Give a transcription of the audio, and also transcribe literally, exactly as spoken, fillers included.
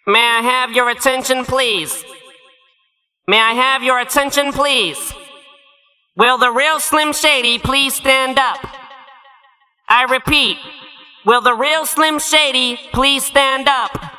May I have your attention, please? May I have your attention, please? Will the real Slim Shady please stand up? I repeat, will the real Slim Shady please stand up?